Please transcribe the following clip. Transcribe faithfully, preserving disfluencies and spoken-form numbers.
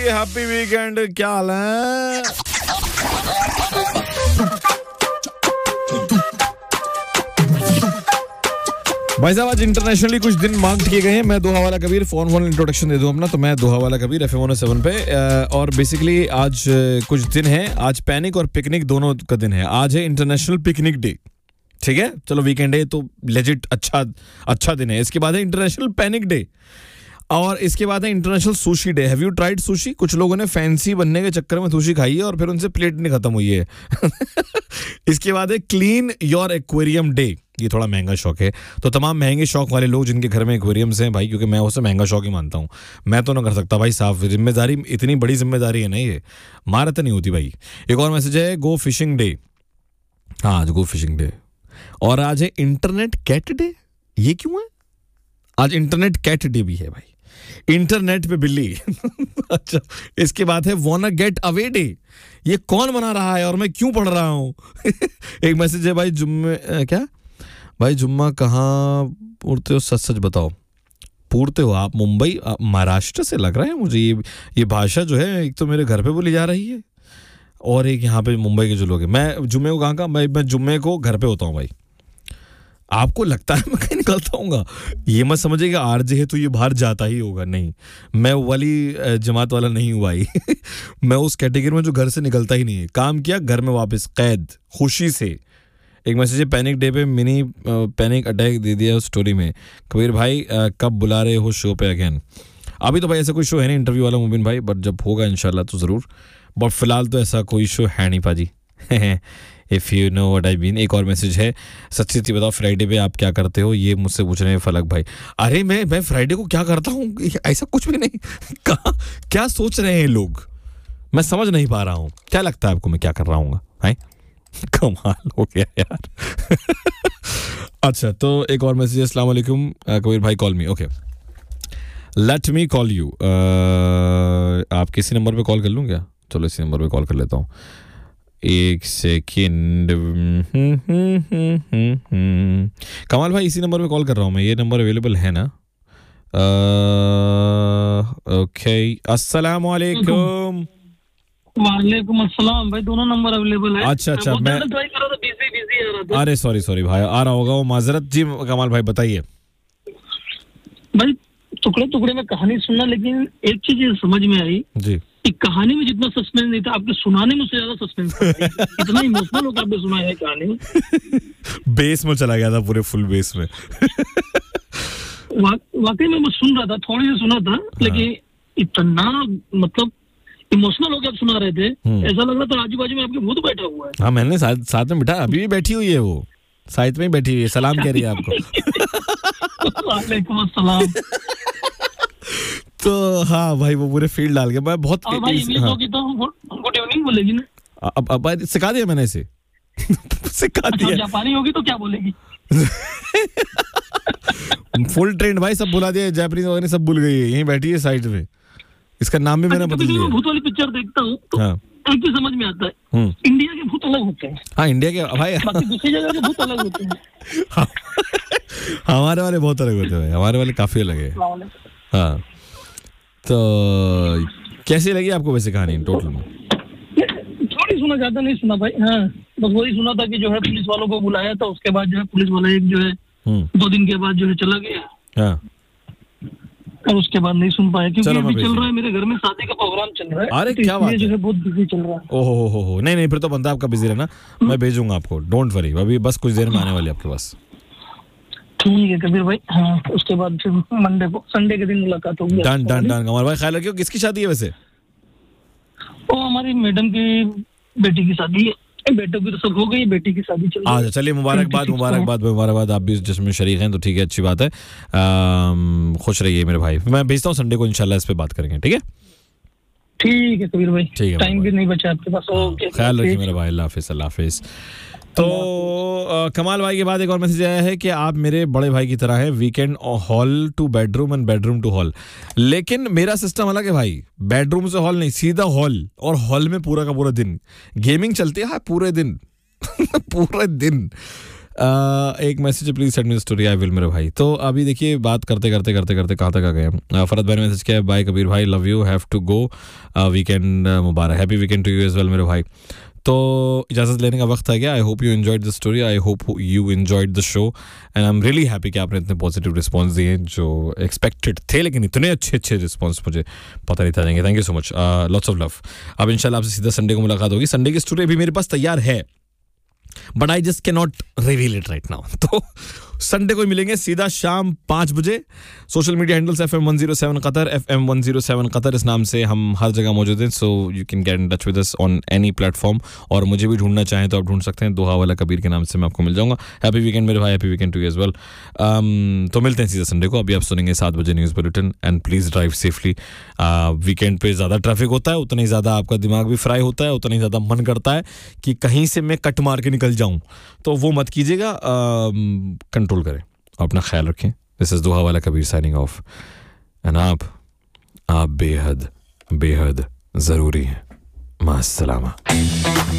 Happy weekend, क्या हाल है? भाई साहब आज इंटरनेशनली कुछ दिन मार्क किए गए हैं। मैं दोहा वाला कबीर फोन फोन इंट्रोडक्शन दे दूं अपना। तो मैं दोहा वाला Kabir F M one O seven पे, और बेसिकली आज कुछ दिन है। आज पैनिक और पिकनिक दोनों का दिन है। आज है इंटरनेशनल पिकनिक डे, ठीक है। चलो वीकेंड है तो लेजिट अच्छा अच्छा दिन है। इसके बाद है इंटरनेशनल पैनिक डे, और इसके बाद है international sushi day. Have you tried sushi? कुछ लोगों ने फैंसी बनने के चक्कर में सुशी खाई है और फिर उनसे प्लेट नहीं खत्म हुई है। इसके बाद है क्लीन योर एक्वेरियम डे। ये थोड़ा महंगा शौक है, तो तमाम महंगे शौक वाले लोग जिनके घर में एक्वेरियम्स हैं भाई, क्योंकि मैं उसे महंगा शौक ही मानता हूँ। मैं तो ना कर सकता भाई साहब, जिम्मेदारी इतनी बड़ी जिम्मेदारी है ना, ये मारत नहीं होती भाई। एक और मैसेज है गो फिशिंग डे। हाँ आज गो फिशिंग डे। और आज है इंटरनेट कैट डे। ये क्यों है? आज इंटरनेट कैट डे भी है भाई, इंटरनेट पे बिल्ली। अच्छा, इसके बाद है वाना गेट अवे डे। ये कौन बना रहा है और मैं क्यों पढ़ रहा हूँ? एक मैसेज है भाई जुम्मे क्या भाई जुम्मा कहाँ पूरते हो? सच सच बताओ, पूरते हो आप? मुंबई महाराष्ट्र से लग रहा है मुझे। ये ये भाषा जो है एक तो मेरे घर पे बोली जा रही है, और एक यहाँ पे मुंबई के जो लोग हैं। मैं जुम्मे को कहाँ का मैं मैं जुम्मे को घर पे होता हूँ भाई। आपको लगता है मैं कहीं निकलता हूँगा? ये मत समझिएगा आरजे है तो ये बाहर जाता ही होगा, नहीं। मैं वो वाली जमात वाला नहीं हुआ ही। मैं उस कैटेगरी में जो घर से निकलता ही नहीं है। काम किया, घर में वापस कैद, खुशी से। एक मैसेज है पैनिक डे पे मिनी पैनिक अटैक दे दिया उस स्टोरी में। कबीर भाई कब बुला रहे हो शो पे अगेन? अभी तो भाई ऐसा कोई शो है नहीं इंटरव्यू वाला मुबिन भाई, बट जब होगा इंशाल्लाह तो ज़रूर। बट फिलहाल तो ऐसा कोई शो है नहीं पाजी। If you know what I mean. एक और मैसेज है सच्ची सच्ची बताओ फ्राइडे पे आप क्या करते हो? ये मुझसे पूछ रहे हैं फलक भाई। अरे मैं मैं फ्राइडे को क्या करता हूँ? ऐसा कुछ भी नहीं। कहाँ क्या सोच रहे हैं लोग? मैं समझ नहीं पा रहा हूँ। क्या लगता है आपको मैं क्या कर रहा हूँ? है कमाल हो गया यार। अच्छा तो एक और मैसेज, अस्सलाम वालेकुम कबीर भाई call me. Okay let me call you. आप किसी नंबर पे कॉल कर लूँ क्या? चलो इसी नंबर पे कॉल कर लेता हूँ। एक सेकेंड। कमाल भाई इसी नंबर पे कॉल कर रहा हूँ मैं। ये नंबर अवेलेबल है ना? ओके अस्सलाम वालेकुम। वालेकुम अस्सलाम भाई, दोनों नंबर अवेलेबल है। अच्छा अच्छा मैं ट्राई कर रहा था, बिजी बिजी आ रहा था। अरे सॉरी सॉरी भाई, आ रहा होगा वो, माजरत जी। कमाल भाई बताइए भाई। टुकड़े टुकड़े में कहानी सुनना, लेकिन एक चीज ये समझ में आई जी कि कहानी में जितना सस्पेंस नहीं था, आपके सुनाने में उससे ज्यादा सस्पेंस था। इतना इमोशनल होकर आपने सुनाया है कहानी। बेस में चला गया था, पूरे फुल बेस में। वा, वाकई में मैं सुन रहा था, थोड़ी सी सुना था, लेकिन इतना मतलब इमोशनल होकर आप सुना रहे थे, ऐसा लग रहा था आजू बाजू में आपके भूत बैठा हुआ है। हाँ मैंने साथ साथ में बिठा, अभी भी बैठी हुई है वो, साइड में ही बैठी हुई है, सलाम कह रही है आपको। वालेकुम अस्सलाम। तो हाँ भाई वो पूरे फील्ड डाल गया। मैं बहुत और भाई इंग्लिश होगी तो गुड इवनिंग बोलेगी ना? अब अब सिखा दिया मैंने इसे। सिखा दिया। जापानी होगी तो क्या बोलेगी? फुल ट्रेंड भाई, सब बुला दिया। जापानीज वगैरह सब भूल गई है, यहीं बैठी है साइड में। इसका नाम भी मैंने बदल दिया। भूत वाली पिक्चर देखता हूँ तो हाँ। एक चीज समझ में आता है, इंडिया के भूत अलग होते हैं। हाँ इंडिया के भाई, बाकी दूसरी जगह के भूत अलग होते हैं। हाँ, हमारे वाले बहुत अलग होते हैं, हमारे वाले काफी अलग है। हाँ तो कैसी लगी आपको वैसे कहानी टोटल में? थोड़ी सुना, ज्यादा नहीं सुना भाई। हाँ बस वही सुना था कि जो है पुलिस वालों को बुलाया था, उसके बाद जो है पुलिस वाला एक जो है दो दिन के बाद जो है चला गया। हाँ और उसके बाद नहीं सुन पाया, क्योंकि अभी चल रहा है मेरे घर में शादी का प्रोग्राम चल रहा है। अरे क्या बात है, जो है बहुत बिजी चल रहा है। ओहो हो हो हो नहीं नहीं, फिर तो बनता है आपका बिजी रहना। मैं भेजूंगा आपको, डोंट वरी। अभी बस कुछ देर में आने वाली आपके पास। ठीक है कबीर भाई। हाँ उसके बाद फिर मंडे को, संडे के दिन मुलाकात होगी। Done done done. कमर भाई ख्याल रखियो। किसकी शादी है वैसे? वो हमारी मैडम की बेटी की शादी है। बेटों की तो सब हो गई, बेटी की शादी चल रही है। अच्छा चलिए मुबारकबाद मुबारकबाद मुबारकबाद। आप भी जिसमें शरीक हैं तो ठीक है, अच्छी बात है। खुश रहिए मेरे भाई। मैं भेजता हूँ संडे को, इंशाल्लाह इस पे बात करेंगे। ठीक है ठीक है कबीर भाई। ठीक है, टाइम भी नहीं बचा आपके पास। ओके ख्याल रखिए मेरे भाई। अल्लाह हाफिज अल्लाह हाफिज। तो आ, कमाल भाई के बाद एक और मैसेज आया है कि आप मेरे बड़े भाई की तरह हैं, weekend hall two bedroom and bedroom to hall. लेकिन मेरा सिस्टम अलग है भाई, बेडरूम से हॉल नहीं, सीधा हॉल, और हॉल में पूरा का पूरा दिन गेमिंग चलती है। हाँ पूरे दिन। पूरे दिन एक message please send me the story I will मेरे भाई। तो अभी देखिए बात करते करते करते करते कहाँ तक आ गए हम। फरहत भाई ने मैसेज किया है, बाय कबीर भाई, love you, have to go, weekend Mubarak, happy weekend to you as well मेरे भाई। तो इजाज़त लेने का वक्त आ गया। I hope you enjoyed the story, I hope you enjoyed the show and I am really happy कि आपने इतने पॉजिटिव रिस्पॉन्स दिए जो एक्सपेक्टेड थे, लेकिन इतने अच्छे अच्छे रिस्पॉन्स मुझे पता नहीं था देंगे। Thank you so much, lots of love. अब इंशाल्लाह आपसे सीधा संडे को मुलाकात होगी। संडे की स्टोरी भी मेरे पास तैयार है, but I just can not reveal it right now. तो संडे को मिलेंगे सीधा शाम पाँच बजे। Social media handles F M one zero seven Qatar, F M one zero seven Qatar, इस नाम से हम हर जगह मौजूद हैं। So you can get in touch with us on any platform. और मुझे भी ढूंढना चाहें तो आप ढूंढ सकते हैं, दोहा वाला कबीर के नाम से मैं आपको मिल जाऊंगा। हैप्पी वीकेंड मेरे भाई, happy weekend to you as well. तो मिलते हैं सीधा संडे को। अभी आप सुनेंगे सात बजे news bulletin and please drive safely. Weekend पे ज़्यादा ट्रैफिक होता है, उतना ही ज़्यादा आपका दिमाग भी फ्राई होता है, उतना ही ज़्यादा मन करता है कि कहीं से मैं कट मार के निकल जाऊँ, तो वो मत कीजिएगा, कंट्रोल करें, अपना ख्याल रखें। दिस इज दोहा वाला कबीर साइनिंग ऑफ एंड आप आप बेहद बेहद ज़रूरी हैं। मास्सलामा।